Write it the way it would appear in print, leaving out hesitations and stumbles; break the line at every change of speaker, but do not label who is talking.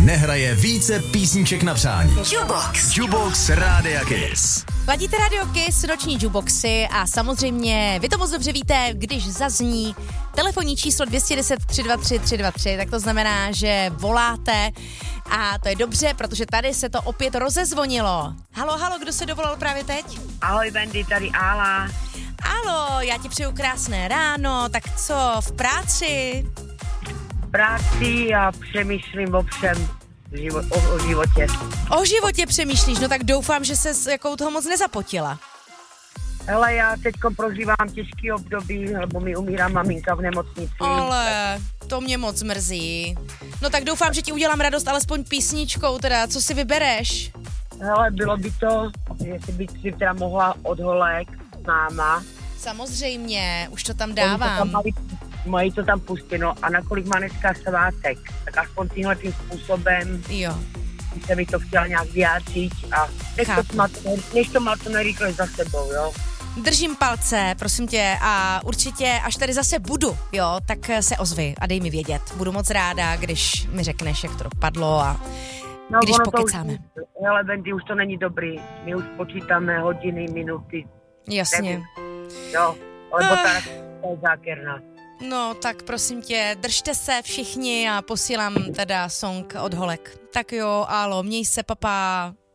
nehraje více písniček na přání. Jukebox Rádia Kiss.
Ladíte Radio Kiss, noční jukeboxy a samozřejmě vy to moc dobře víte, když zazní telefonní číslo 210 323 323, tak to znamená, že voláte a to je dobře, protože tady se to opět rozezvonilo. Halo, kdo se dovolal právě teď?
Ahoj Bendy, tady Ála.
Halo, já ti přeju krásné ráno, tak co, v práci?
V práci a přemýšlím o všem o životě.
O životě přemýšlíš, no tak doufám, že ses jako toho moc nezapotila.
Hele, já teďko prožívám těžký období, lebo mi umírá maminka v nemocnici.
Ale to mě moc mrzí. No tak doufám, že ti udělám radost alespoň písničkou, teda, co si vybereš?
Hele, bylo by to, jestli bych si teda mohla od Holek s náma.
Samozřejmě, už to tam dávám.
Mají to tam pustit, no a nakolik má dneska svátek, tak aspoň tímhletým způsobem
Jo.
se mi to chtěla nějak vyjádřit a než to má to nejrychle za sebou, jo.
Držím palce, prosím tě, a určitě, až tady zase budu, jo, tak se ozvi a dej mi vědět. Budu moc ráda, když mi řekneš, jak to dopadlo a když pokecáme.
Hele, Bendy, už to není dobrý. My už počítáme hodiny, minuty.
Jasně.
Jo, lebo ta je zákerná.
No, tak prosím tě, držte se všichni a posílám teda song od Holek. Tak jo, Álo, měj se, papa.